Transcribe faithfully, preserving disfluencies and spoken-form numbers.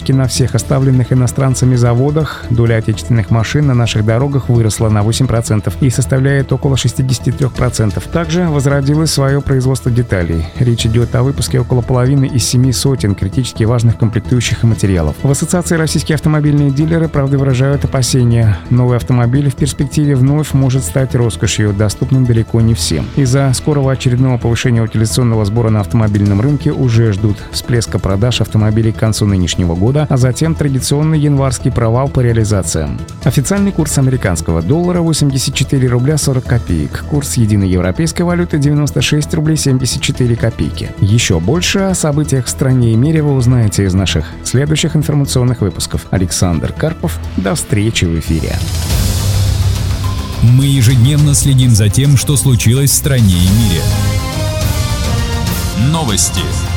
практически на всех оставленных иностранцами заводах доля отечественных машин на наших дорогах выросла на восемь процентов и составляет около шестьдесят три процента. Также возродилось свое производство деталей. Речь идет о выпуске около половины из семи сотен критически важных комплектующих и материалов. В Ассоциации российские автомобильные дилеры, правда, выражают опасения. Новый автомобиль в перспективе вновь может стать роскошью, доступным далеко не всем. Из-за скорого очередного повышения утилизационного сбора на автомобильном рынке уже ждут всплеска продаж автомобилей к концу нынешнего года, а затем традиционный январский провал по реализациям. Официальный курс американского доллара восемьдесят четыре рубля сорок копеек. Курс единой европейской валюты девяносто шесть рублей семьдесят четыре копейки. Еще больше о событиях в стране и мире вы узнаете из наших следующих информационных выпусков. Александр Карпов. До встречи в эфире. Мы ежедневно следим за тем, что случилось в стране и мире. Новости.